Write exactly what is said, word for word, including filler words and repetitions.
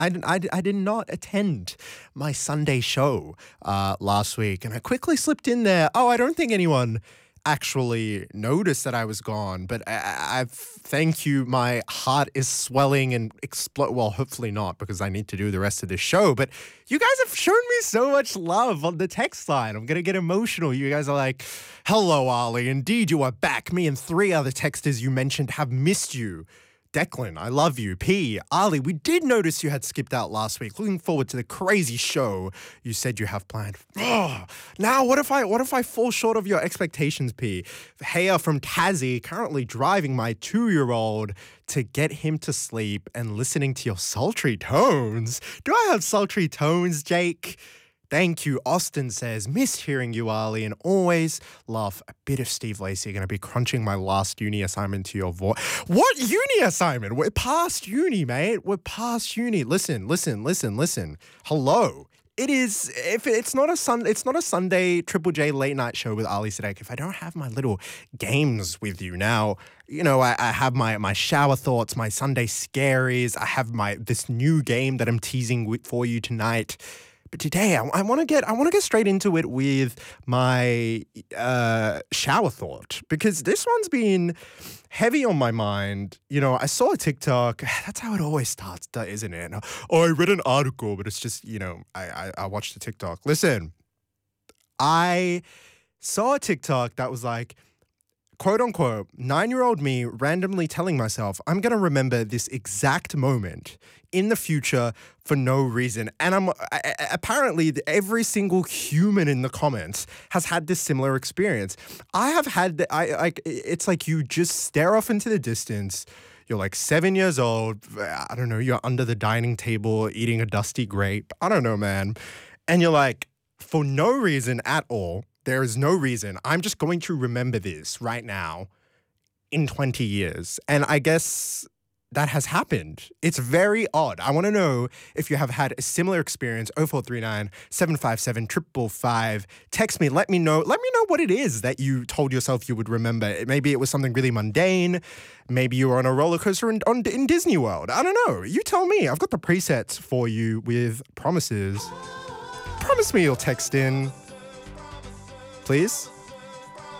I, did- I, did- I did not attend my Sunday show uh, last week, and I quickly slipped in there. Oh, I don't think anyone actually noticed that I was gone, but I, I, I thank you. My heart is swelling and explode. Well, hopefully not, because I need to do the rest of the show. But you guys have shown me so much love on the text line. I'm gonna get emotional. You guys are like, "Hello, Ali. Indeed, you are back. Me and three other texters you mentioned have missed you." Declan, I love you. P, Ali, we did notice you had skipped out last week. Looking forward to the crazy show you said you have planned. Oh, now, what if I what if I fall short of your expectations, P? Haya from Tassie, currently driving my two-year-old to get him to sleep and listening to your sultry tones. Do I have sultry tones, Jake? Thank you. Austin says, miss hearing you, Ali, and always love a bit of Steve Lacey. Going to be crunching my last uni assignment to your voice. What uni assignment? We're past uni, mate. We're past uni. Listen, listen, listen, listen. Hello. It is, if it's not a sun, it's not a Sunday Triple J late night show with Ali Sadek. If I don't have my little games with you now, you know, I, I have my, my shower thoughts, my Sunday scaries. I have my, this new game that I'm teasing with, for you tonight. But today, I, I want to get I want to get straight into it with my uh, shower thought, because this one's been heavy on my mind. You know, I saw a TikTok. That's how it always starts, isn't it? Oh, I read an article, but it's just, you know, I, I, I watched the TikTok. Listen, I saw a TikTok that was like, quote unquote, nine-year-old me randomly telling myself, I'm going to remember this exact moment in the future for no reason. And I'm I, apparently every single human in the comments has had this similar experience. I have had, the, I like, it's like you just stare off into the distance. You're like seven years old. I don't know. You're under the dining table eating a dusty grape. I don't know, man. And you're like, for no reason at all, there is no reason. I'm just going to remember this right now in twenty years. And I guess that has happened. It's very odd. I want to know if you have had a similar experience. oh four three nine, seven five seven, five five five. Text me. Let me know. Let me know what it is that you told yourself you would remember. Maybe it was something really mundane. Maybe you were on a roller coaster in, on, in Disney World. I don't know. You tell me. I've got the presets for you with promises. Promise me you'll text in. Please?